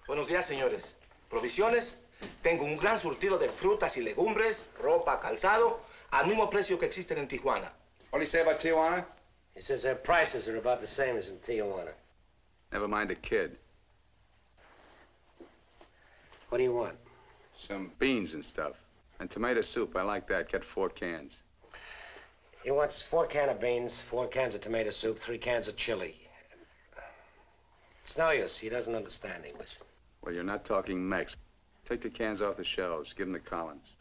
Buenos días, señores. ¿Provisiones? Tengo un gran surtido de frutas y legumbres, ropa, calzado, al mismo precio que existen en Tijuana. What do you say about Tijuana? He says their prices are about the same as in Tijuana. Never mind the kid. What do you want? Some beans and stuff. And tomato soup. I like that. Get 4 cans. He wants 4 cans of beans, 4 cans of tomato soup, 3 cans of chili. It's no use. He doesn't understand English. Well, you're not talking Mex. Take the cans off the shelves. Give them to Collins.